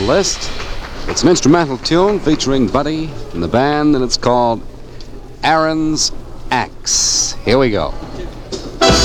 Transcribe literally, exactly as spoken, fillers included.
list. It's an instrumental tune featuring Buddy and the band, and it's called Aaron's Axe. Here we go.